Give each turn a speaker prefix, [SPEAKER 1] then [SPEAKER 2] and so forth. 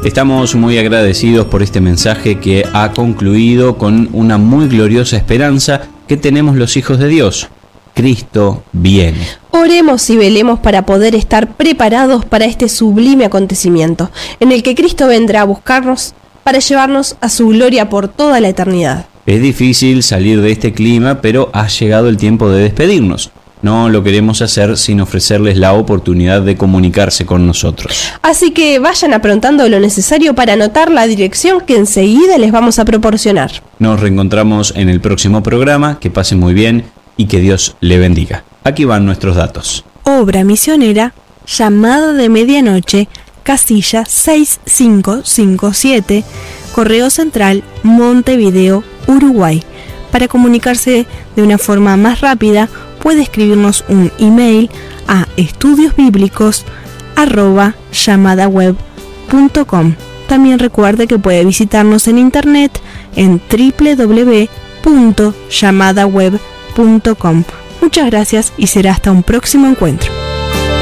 [SPEAKER 1] Estamos muy agradecidos por este mensaje que ha concluido con una muy gloriosa esperanza que tenemos los hijos de Dios. Cristo viene.
[SPEAKER 2] Oremos y velemos para poder estar preparados para este sublime acontecimiento, en el que Cristo vendrá a buscarnos para llevarnos a su gloria por toda la eternidad.
[SPEAKER 1] Es difícil salir de este clima, pero ha llegado el tiempo de despedirnos. No lo queremos hacer sin ofrecerles la oportunidad de comunicarse con nosotros.
[SPEAKER 2] Así que vayan aprontando lo necesario para anotar la dirección que enseguida les vamos a proporcionar.
[SPEAKER 1] Nos reencontramos en el próximo programa. Que pasen muy bien y que Dios le bendiga. Aquí van nuestros datos.
[SPEAKER 3] Obra misionera, llamada de medianoche, casilla 6557, Correo Central, Montevideo, Uruguay. Para comunicarse de una forma más rápida, puede escribirnos un email a estudiosbiblicos@llamadaweb.com. También recuerde que puede visitarnos en internet en www.llamadaweb.com. Muchas gracias y será hasta un próximo encuentro.